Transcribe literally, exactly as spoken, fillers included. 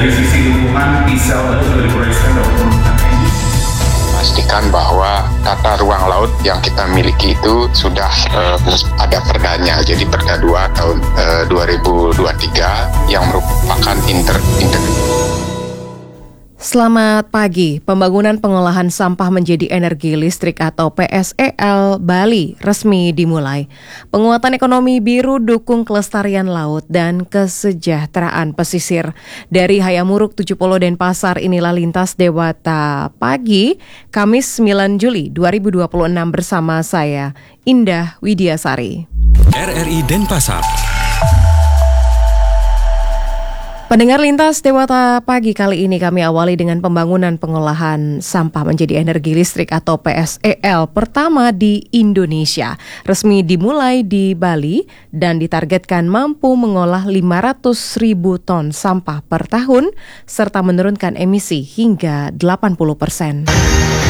dari sisi dukungan T-cell tadi sudah diproyeksikan dua puluh persen. Pastikan bahwa tata ruang laut yang kita miliki itu sudah uh, ada perdanya. Jadi Perda dua tahun uh, dua ribu dua puluh tiga yang merupakan inter inter Selamat pagi. Pembangunan pengolahan sampah menjadi energi listrik atau P S E L Bali resmi dimulai. Penguatan ekonomi biru dukung kelestarian laut dan kesejahteraan pesisir. Dari Hayamuruk, Tujuh Puluh Denpasar, inilah Lintas Dewata Pagi, Kamis sembilan Juli dua ribu dua puluh enam bersama saya, Indah Widiasari. R R I Denpasar. Pendengar Lintas Dewata Pagi, kali ini kami awali dengan pembangunan pengolahan sampah menjadi energi listrik atau P S E L pertama di Indonesia. Resmi dimulai di Bali dan ditargetkan mampu mengolah lima ratus ribu ton sampah per tahun serta menurunkan emisi hingga delapan puluh persen.